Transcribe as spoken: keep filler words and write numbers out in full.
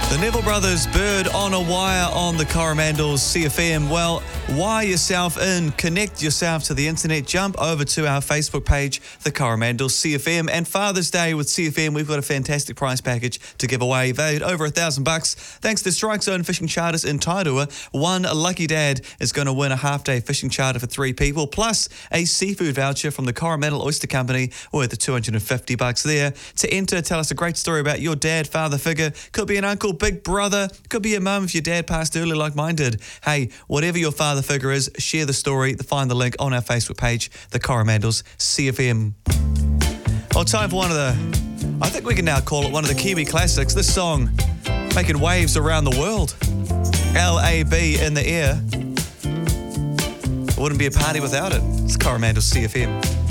The Neville Brothers, Bird on a Wire on the Coromandel C F M. Well, wire yourself in, connect yourself to the internet, jump over to our Facebook page, the Coromandel C F M. And Father's Day with C F M, we've got a fantastic prize package to give away, valued over a thousand bucks. Thanks to Strike Zone Fishing Charters in Tairua, one lucky dad is going to win a half-day fishing charter for three people, plus a seafood voucher from the Coromandel Oyster Company worth two hundred fifty bucks there. To enter, tell us a great story about your dad, father figure. Could be an uncle, big brother, could be your mum if your dad passed early like mine did. Hey, whatever your father figure is, share the story. Find the link on our Facebook page, the Coromandel's C F M. Well, time for one of the, I think we can now call it one of the Kiwi classics. This song making waves around the world. L A B in the air. It wouldn't be a party without it. It's Coromandel C F M.